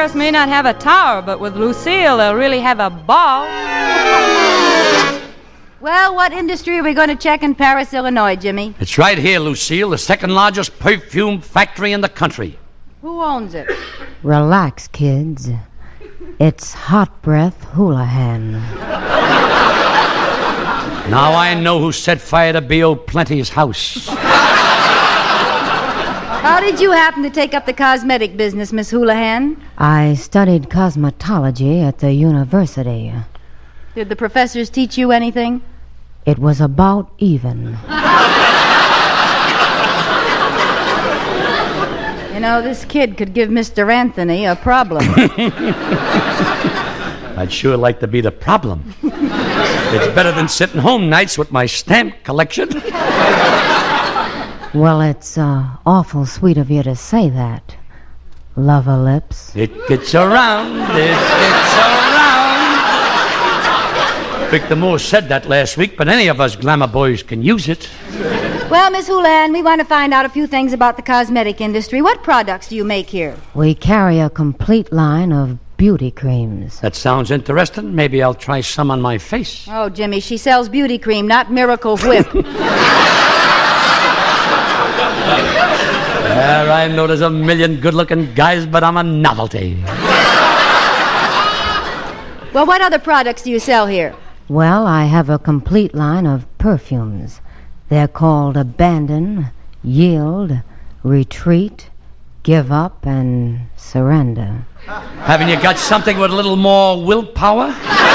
Paris may not have a tower, but with Lucille, they'll really have a ball. Well, what industry are we going to check in Paris, Illinois, Jimmy? It's right here, Lucille, the second largest perfume factory in the country. Who owns it? Relax, kids. It's Hot Breath Houlihan. Now I know who set fire to B.O. Plenty's house. How did you happen to take up the cosmetic business, Miss Houlihan? I studied cosmetology at the university. Did the professors teach you anything? It was about even. You know, this kid could give Mr. Anthony a problem. I'd sure like to be the problem. It's better than sitting home nights with my stamp collection. Well, it's awful sweet of you to say that, lover lips. It gets around, it gets around. Victor Moore said that last week, but any of us glamour boys can use it. Well, Miss Houlihan, we want to find out a few things about the cosmetic industry. What products do you make here? We carry a complete line of beauty creams. That sounds interesting. Maybe I'll try some on my face. Oh, Jimmy, she sells beauty cream, not Miracle Whip. There, I know there's a million good-looking guys, but I'm a novelty. Well, what other products do you sell here? Well, I have a complete line of perfumes. They're called Abandon, Yield, Retreat, Give Up, and Surrender. Haven't you got something with a little more willpower?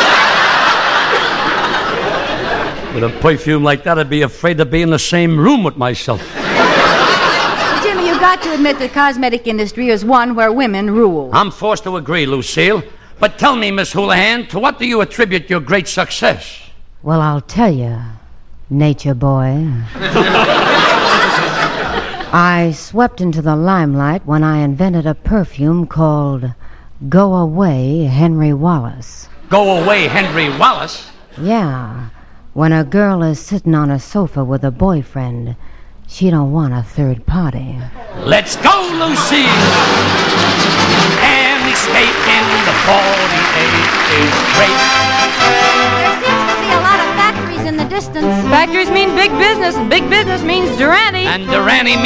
With a perfume like that, I'd be afraid to be in the same room with myself. Jimmy, you've got to admit the cosmetic industry is one where women rule. I'm forced to agree, Lucille. But tell me, Miss Houlihan, to what do you attribute your great success? Well, I'll tell you, nature boy. I swept into the limelight when I invented a perfume called Go Away, Henry Wallace. Go away, Henry Wallace? Yeah. When a girl is sitting on a sofa with a boyfriend, she don't want a third party. Let's go, Lucille! And escape in the 48 is great. There seems to be a lot of factories in the distance. Factories mean big business, and big business means Durante. And Durante